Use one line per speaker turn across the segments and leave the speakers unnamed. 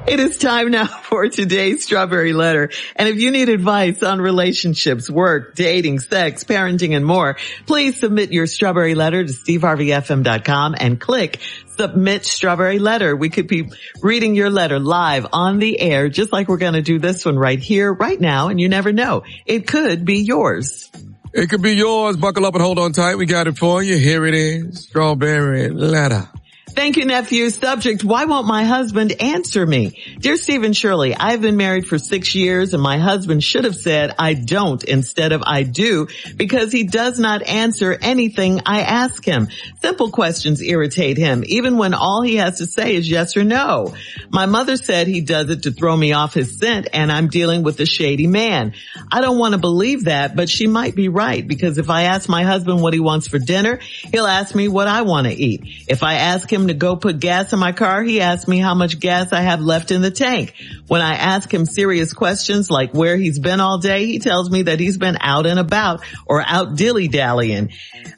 It is time now for today's Strawberry Letter. And if you need advice on relationships, work, dating, sex, parenting, and more, please submit your Strawberry Letter to steveharveyfm.com and click Submit Strawberry Letter. We could be reading your letter live on the air, just like we're going to do this one right here, right now. And you never know. It could be yours.
It could be yours. Buckle up and hold on tight. We got it for you. Here it is. Strawberry Letter.
Thank you, nephew. Subject, why won't my husband answer me? Dear Steve and Shirley, I've been married for 6 years and my husband should have said I don't instead of I do because he does not answer anything I ask him. Simple questions irritate him, even when all he has to say is yes or no. My mother said he does it to throw me off his scent and I'm dealing with a shady man. I don't want to believe that, but she might be right because if I ask my husband what he wants for dinner, he'll ask me what I want to eat. If I ask him to go put gas in my car, he asks me how much gas I have left in the tank. When I ask him serious questions like where he's been all day, he tells me that he's been out and about or out dilly-dallying.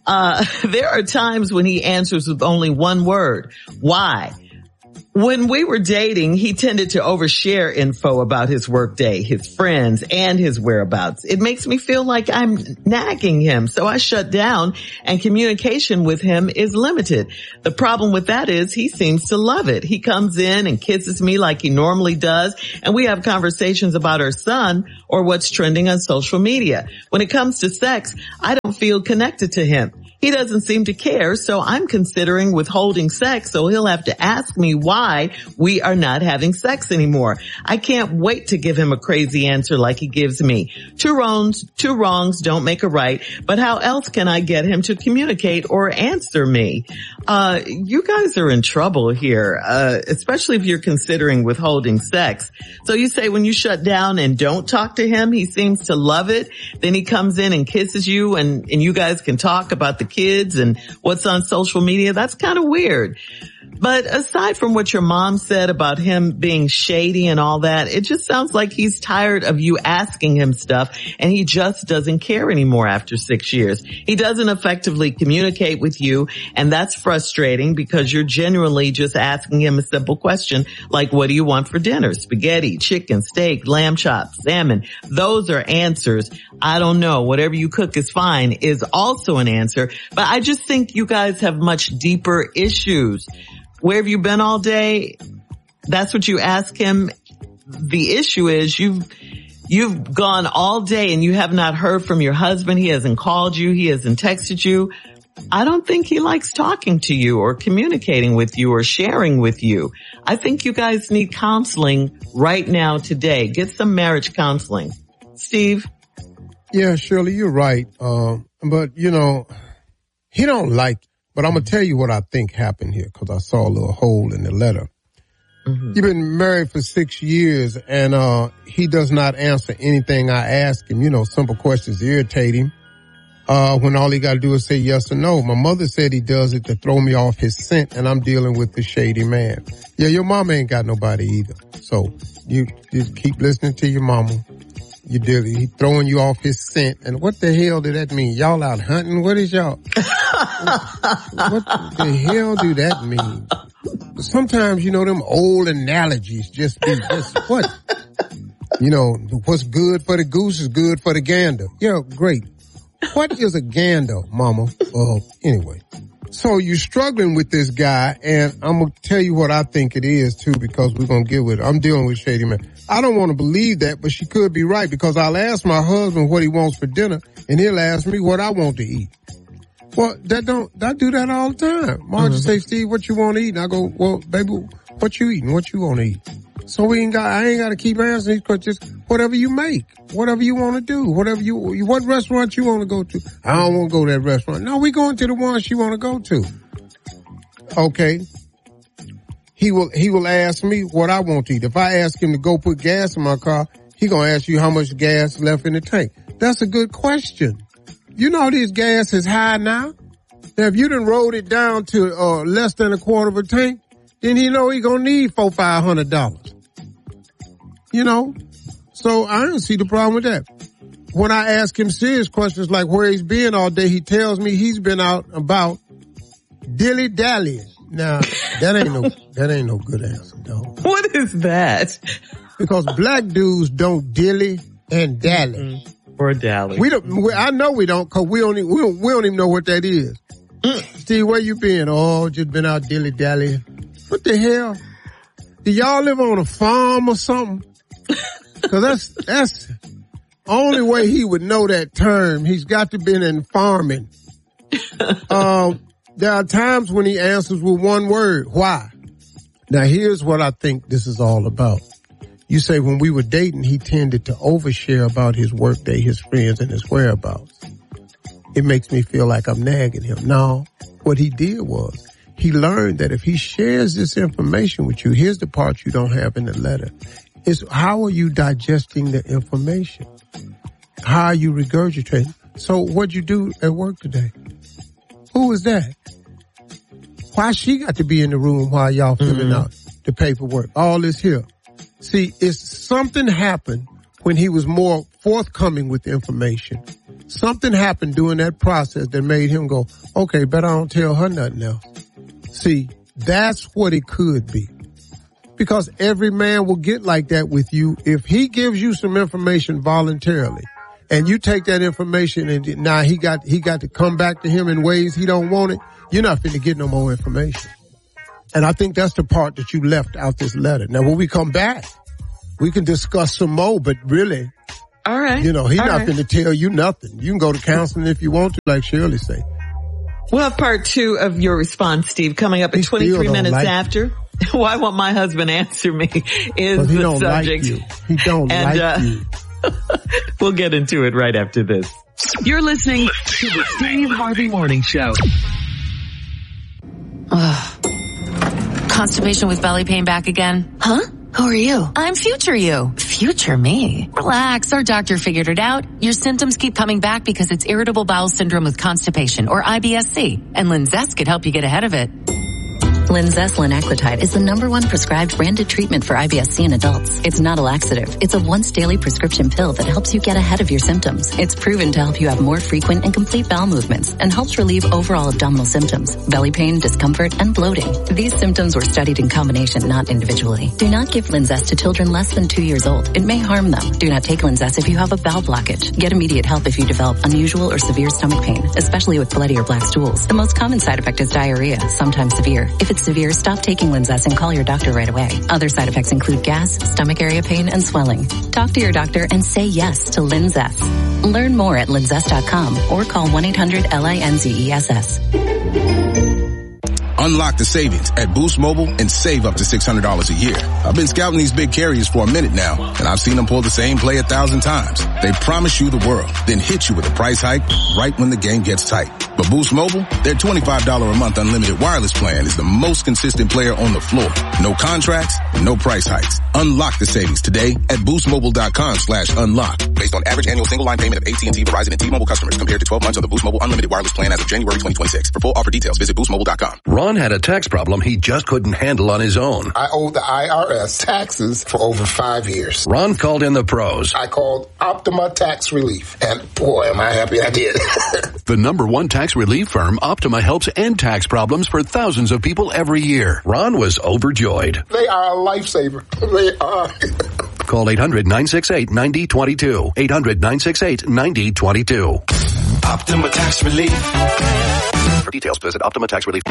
There are times when he answers with only one word. Why? When we were dating, he tended to overshare info about his workday, his friends, and his whereabouts. It makes me feel like I'm nagging him, so I shut down and communication with him is limited. The problem with that is he seems to love it. He comes in and kisses me like he normally does, and we have conversations about our son or what's trending on social media. When it comes to sex, I don't feel connected to him. He doesn't seem to care, so I'm considering withholding sex, so he'll have to ask me why we are not having sex anymore. I can't wait to give him a crazy answer like he gives me. Two wrongs don't make a right, but how else can I get him to communicate or answer me? You guys are in trouble here, especially if you're considering withholding sex. So you say when you shut down and don't talk to him, he seems to love it. Then he comes in and kisses you and you guys can talk about the kids and what's on social media. That's kind of weird. But aside from what your mom said about him being shady and all that, it just sounds like he's tired of you asking him stuff and he just doesn't care anymore after 6 years. He doesn't effectively communicate with you and that's frustrating because you're genuinely just asking him a simple question like, what do you want for dinner? Spaghetti, chicken, steak, lamb chops, salmon. Those are answers. I don't know. Whatever you cook is fine is also an answer. But I just think you guys have much deeper issues. Where have you been all day? That's what you ask him. The issue is you've gone all day and you have not heard from your husband. He hasn't called you. He hasn't texted you. I don't think he likes talking to you or communicating with you or sharing with you. I think you guys need counseling right now today. Get some marriage counseling. Steve?
Yeah, Shirley, you're right. But he don't like. But I'm going to tell you what I think happened here because I saw a little hole in the letter. Mm-hmm. You've been married for 6 years and he does not answer anything I ask him. Simple questions irritate him when all he got to do is say yes or no. My mother said he does it to throw me off his scent and I'm dealing with the shady man. Yeah, your mama ain't got nobody either. So you just keep listening to your mama. He throwing you off his scent. And what the hell did that mean? Y'all out hunting? What is y'all? What the hell do that mean? Sometimes, them old analogies just what? What's good for the goose is good for the gander. Yeah, great. What is a gander, mama? Anyway. So you're struggling with this guy, and I'm going to tell you what I think it is, too, because we're going to get with it. I'm dealing with shady man. I don't want to believe that, but she could be right, because I'll ask my husband what he wants for dinner, and he'll ask me what I want to eat. Well, I do that all the time. Margie say, Steve, what you want to eat? And I go, well, baby, what you eating? What you want to eat? So I ain't got to keep answering these questions. Just whatever you make, whatever you want to do, what restaurant you want to go to. I don't want to go to that restaurant. No, we going to the one she want to go to. Okay. He will ask me what I want to eat. If I ask him to go put gas in my car, he gonna ask you how much gas left in the tank. That's a good question. This gas is high now. Now, if you done rolled it down to less than a quarter of a tank, then he gonna need $400-500. So I don't see the problem with that. When I ask him serious questions like where he's been all day, he tells me he's been out about dilly-dallying. Now, that ain't no good answer, though.
What is that?
Because black dudes don't dilly and dally.
Or dally.
I know we don't, cause we don't even know what that is. Steve, where you been? Oh, just been out dilly dally. What the hell? Do y'all live on a farm or something? Cause that's the only way he would know that term. He's got to been in farming. There are times when he answers with one word. Why? Now here's what I think this is all about. You say when we were dating, he tended to overshare about his workday, his friends, and his whereabouts. It makes me feel like I'm nagging him. No, what he did was he learned that if he shares this information with you, here's the part you don't have in the letter. It's how are you digesting the information? How are you regurgitating? So what'd you do at work today? Who was that? Why she got to be in the room while y'all filling out the paperwork? All this here. See, it's something happened when he was more forthcoming with the information. Something happened during that process that made him go, okay, but I don't tell her nothing else. See, that's what it could be. Because every man will get like that with you if he gives you some information voluntarily. And you take that information and now he got to come back to him in ways he don't want it. You're not finna get no more information. And I think that's the part that you left out this letter. Now, when we come back, we can discuss some more, but really,
all right.
He's not finna tell you nothing. You can go to counseling if you want to, like Shirley say.
We'll have part 2 of your response, Steve, coming up at 23 minutes after. Why won't my husband answer me is the subject.
Like he don't like you.
We'll get into it right after this.
You're listening to the Steve Harvey Morning Show.
Constipation with belly pain back again? Huh? Who are you? I'm future you. Future me? Relax, our doctor figured it out. Your symptoms keep coming back because it's irritable bowel syndrome with constipation, or IBS-C, and Linzess could help you get ahead of it.
Linzess linaclotide is the #1 prescribed branded treatment for IBS-C in adults. It's not a laxative. It's a once daily prescription pill that helps you get ahead of your symptoms. It's proven to help you have more frequent and complete bowel movements and helps relieve overall abdominal symptoms, belly pain, discomfort, and bloating. These symptoms were studied in combination, not individually. Do not give Linzess to children less than 2 years old. It may harm them. Do not take Linzess if you have a bowel blockage. Get immediate help if you develop unusual or severe stomach pain, especially with bloody or black stools. The most common side effect is diarrhea, sometimes severe. If it's severe, stop taking Linzess and call your doctor right away. Other side effects include gas, stomach area pain, and swelling. Talk to your doctor and say yes to Linzess. Learn more at linzess.com or call 1-800-LINZESS.
Unlock the savings at Boost Mobile and save up to $600 a year. I've been scouting these big carriers for a minute now, and I've seen them pull the same play 1,000 times. They promise you the world, then hit you with a price hike right when the game gets tight. But Boost Mobile, their $25 a month unlimited wireless plan is the most consistent player on the floor. No contracts, no price hikes. Unlock the savings today at boostmobile.com/unlock. Based on average annual single line payment of AT&T, Verizon, and T-Mobile customers compared to 12 months of the Boost Mobile unlimited wireless plan as of January 2026. For full offer details, visit boostmobile.com.
Ron had a tax problem he just couldn't handle on his own.
I owed the IRS taxes for over 5 years.
Ron called in the pros.
I called Optima Tax Relief, and boy, am I happy I did.
The #1 tax relief firm, Optima, helps end tax problems for thousands of people every year. Ron was overjoyed.
They are a lifesaver. They are.
Call 800-968-9022. 800-968-9022.
Optima Tax Relief.
For details, visit Optima Tax Relief.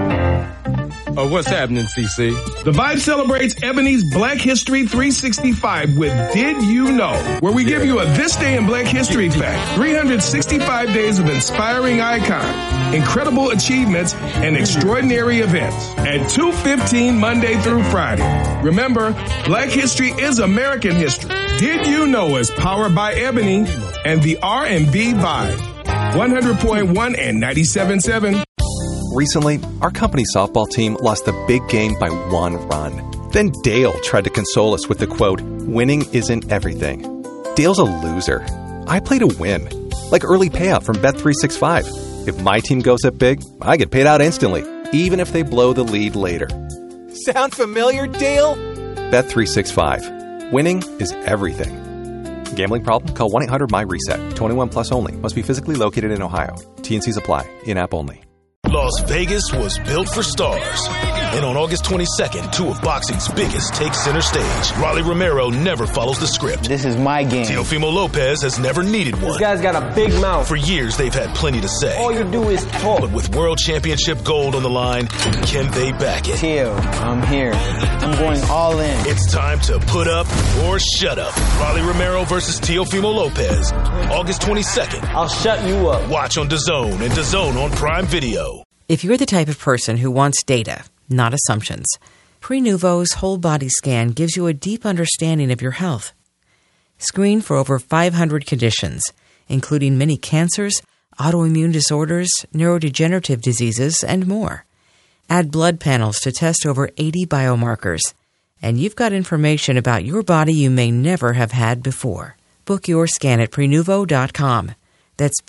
What's happening, CC?
The Vibe celebrates Ebony's Black History 365 with Did You Know? Where we give you a This Day in Black History fact. 365 days of inspiring icons, incredible achievements, and extraordinary events. At 2:15 Monday through Friday. Remember, Black History is American history. Did You Know is powered by Ebony and the R&B Vibe. 100.1 and 97.7.
Recently, our company softball team lost the big game by 1 run. Then Dale tried to console us with the quote, "Winning isn't everything." Dale's a loser. I play to win. Like early payout from Bet365. If my team goes up big, I get paid out instantly, even if they blow the lead later.
Sound familiar, Dale?
Bet365. Winning is everything. Gambling problem? Call 1-800-MY-RESET. 21 plus only. Must be physically located in Ohio. T&Cs apply. In-app only.
Las Vegas was built for stars. And on August 22nd, two of boxing's biggest take center stage. Rolly Romero never follows the script.
This is my game.
Teofimo Lopez has never needed one.
This guy's got a big mouth.
For years, they've had plenty to say.
All you do is talk.
But with World Championship gold on the line, can they back it?
Teo, I'm here. I'm going all in.
It's time to put up or shut up. Rolly Romero versus Teofimo Lopez. August 22nd.
I'll shut you up.
Watch on DAZN and DAZN on Prime Video.
If you're the type of person who wants data, not assumptions, Prenuvo's whole body scan gives you a deep understanding of your health. Screen for over 500 conditions, including many cancers, autoimmune disorders, neurodegenerative diseases, and more. Add blood panels to test over 80 biomarkers. And you've got information about your body you may never have had before. Book your scan at Prenuvo.com. That's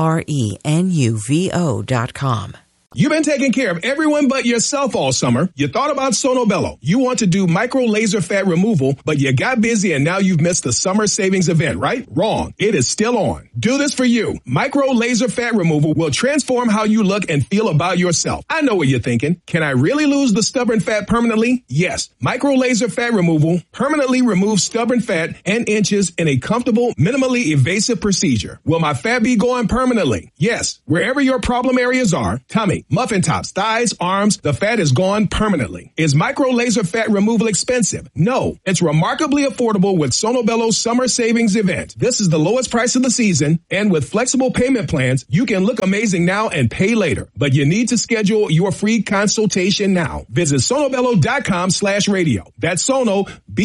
Prenuvo.com.
You've been taking care of everyone but yourself all summer. You thought about Sonobello. You want to do micro laser fat removal, but you got busy and now you've missed the summer savings event, right? Wrong. It is still on. Do this for you. Micro laser fat removal will transform how you look and feel about yourself. I know what you're thinking. Can I really lose the stubborn fat permanently? Yes. Micro laser fat removal permanently removes stubborn fat and inches in a comfortable, minimally invasive procedure. Will my fat be gone permanently? Yes. Wherever your problem areas are, tummy, muffin tops, thighs, arms, the fat is gone permanently. Is micro laser fat removal expensive? No. It's remarkably affordable with Sonobello's summer savings event. This is the lowest price of the season, and with flexible payment plans, you can look amazing now and pay later. But you need to schedule your free consultation now. Visit sonobello.com/radio. That's Sono,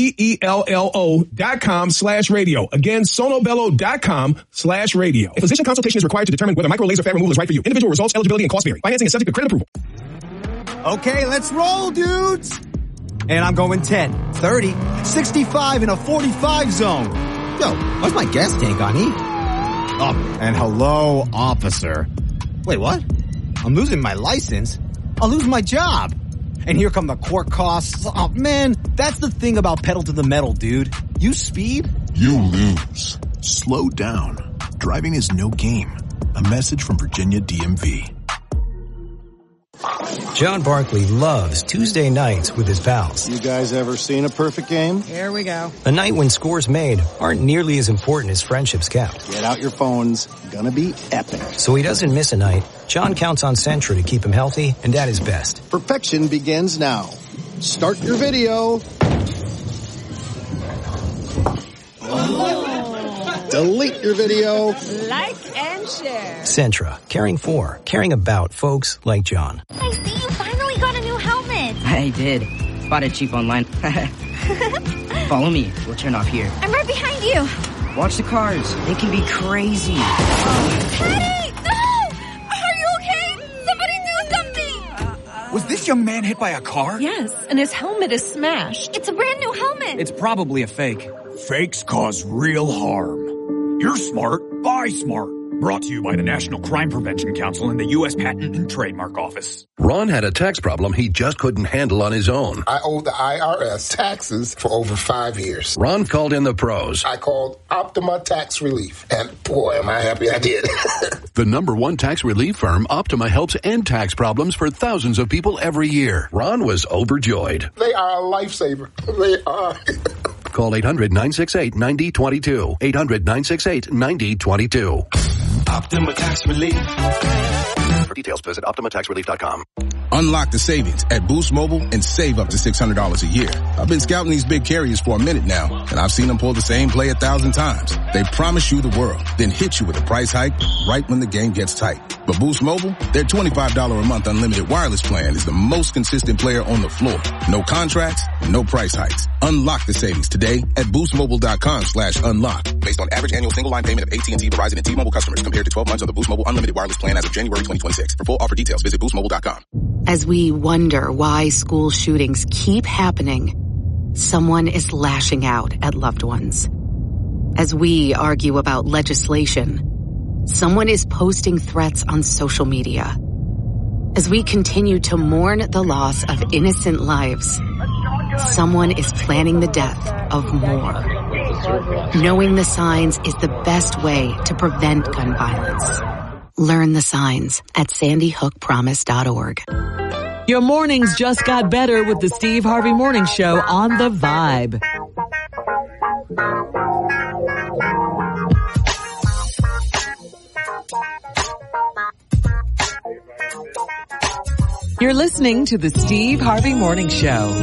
BELLO.com/radio. Again, sonobello.com/radio. A physician consultation is required to determine whether micro laser fat removal is right for you. Individual results, eligibility, and cost vary. Financing is subject to credit approval.
Okay, let's roll, dudes. And I'm going 10, 30, 65 in a 45 zone. Yo, why's my gas tank on E? Oh, and hello, officer. Wait, what? I'm losing my license. I'll lose my job. And here come the court costs. Oh, man, that's the thing about pedal to the metal, dude. You speed,
you lose. Slow down. Driving is no game. A message from Virginia DMV.
John Barkley loves Tuesday nights with his pals.
You guys ever seen a perfect game?
Here we go.
A night when scores made aren't nearly as important as friendships kept.
Get out your phones. Gonna be epic.
So he doesn't miss a night. John counts on Sentra to keep him healthy and at his best.
Perfection begins now. Start your video. Delete your video.
Like and share.
Sentra, caring for, caring about folks like John.
I see you finally got a new helmet.
I did. Bought it cheap online. Follow me. We'll turn off here.
I'm right behind you.
Watch the cars. They can be crazy.
Teddy! No! Are you okay? Somebody do something!
Was this young man hit by a car?
Yes, and his helmet is smashed.
It's a brand new helmet.
It's probably a fake. Fakes cause real harm. You're smart. Buy smart. Brought to you by the National Crime Prevention Council and the U.S. Patent and Trademark Office.
Ron had a tax problem he just couldn't handle on his own.
I owe the IRS taxes for over 5 years.
Ron called in the pros.
I called Optima Tax Relief, and boy, am I happy I did.
The #1 tax relief firm, Optima, helps end tax problems for thousands of people every year. Ron was overjoyed.
They are a lifesaver. They are.
Call 800-968-9022. 800-968-9022.
Optima Tax Relief.
For details, visit OptimaTaxRelief.com.
Unlock the savings at Boost Mobile and save up to $600 a year. I've been scouting these big carriers for a minute now, and I've seen them pull the same play 1,000 times. They promise you the world, then hit you with a price hike right when the game gets tight. But Boost Mobile, their $25 a month unlimited wireless plan is the most consistent player on the floor. No contracts, no price hikes. Unlock the savings today at boostmobile.com/unlock. Based on average annual single line payment of AT&T, Verizon, and T-Mobile customers compared to 12 months of the Boost Mobile unlimited wireless plan as of January 2026. For full offer details, visit boostmobile.com.
As we wonder why school shootings keep happening, someone is lashing out at loved ones. As we argue about legislation, someone is posting threats on social media. As we continue to mourn the loss of innocent lives, someone is planning the death of more. Knowing the signs is the best way to prevent gun violence. Learn the signs at sandyhookpromise.org.
Your mornings just got better with the Steve Harvey Morning Show on The Vibe. You're listening to the Steve Harvey Morning Show.